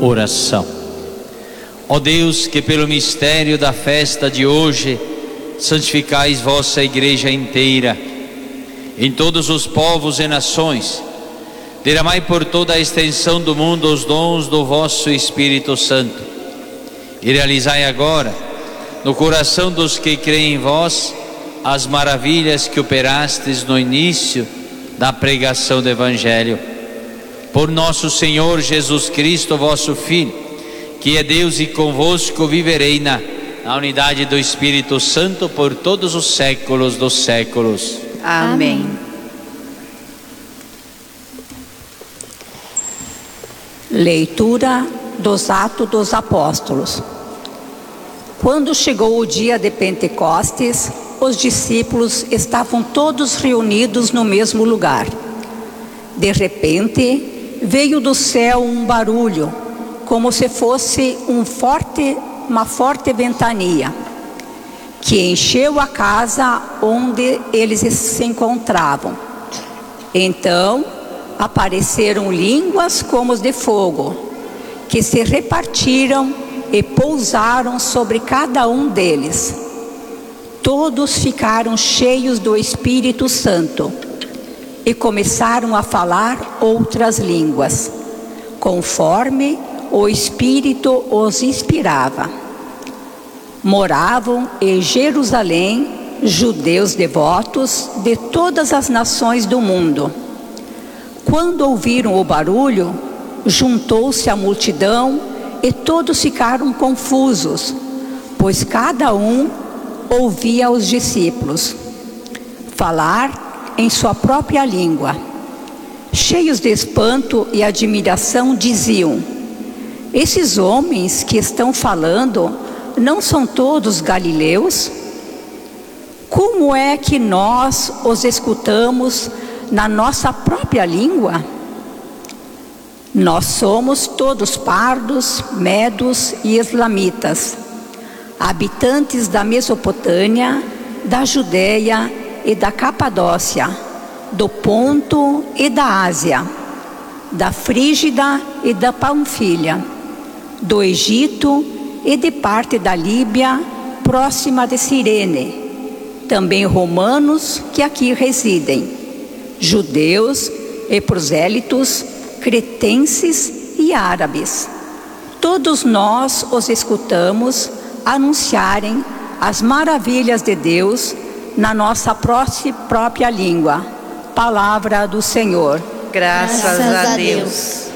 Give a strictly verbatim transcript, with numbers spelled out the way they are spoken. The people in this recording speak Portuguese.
Oração. Ó Deus, que pelo mistério da festa de hoje santificais vossa igreja inteira, em todos os povos e nações, derramai por toda a extensão do mundo os dons do vosso Espírito Santo, e realizai agora, no coração dos que creem em vós, as maravilhas que operastes no início da pregação do Evangelho. Por nosso Senhor Jesus Cristo, vosso Filho, que é Deus e convosco viverei na, na unidade do Espírito Santo por todos os séculos dos séculos. Amém. Leitura dos Atos dos Apóstolos. Quando chegou o dia de Pentecostes, os discípulos estavam todos reunidos no mesmo lugar. De repente, veio do céu um barulho, como se fosse um forte, uma forte ventania, que encheu a casa onde eles se encontravam. Então, apareceram línguas como de fogo, que se repartiram e pousaram sobre cada um deles. Todos ficaram cheios do Espírito Santo e começaram a falar outras línguas, conforme o Espírito os inspirava. Moravam em Jerusalém judeus devotos de todas as nações do mundo. Quando ouviram o barulho, juntou-se a multidão e todos ficaram confusos, pois cada um ouvia os discípulos falar em sua própria língua. Cheios de espanto e admiração, diziam: esses homens que estão falando não são todos galileus? Como é que nós os escutamos na nossa própria língua? Nós somos todos pardos, medos e eslamitas, habitantes da Mesopotâmia, da Judéia e da Capadócia, do Ponto e da Ásia, da Frígida e da Panfilha, do Egito e de parte da Líbia, próxima de Cirene, também romanos que aqui residem, judeus e prosélitos, cretenses e árabes. Todos nós os escutamos anunciarem as maravilhas de Deus na nossa própria língua. Palavra do Senhor. Graças, Graças a Deus.